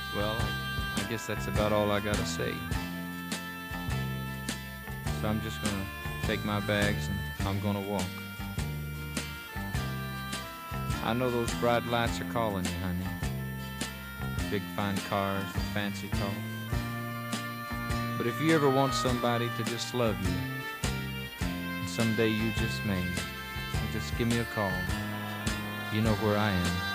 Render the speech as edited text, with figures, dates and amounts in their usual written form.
Well, I guess that's about all I gotta say. So I'm just gonna take my bags and I'm gonna walk. I know those bright lights are calling you, honey. Big fine cars, the fancy talk. But if you ever want somebody to just love you, and someday you just may, just give me a call. You know where I am.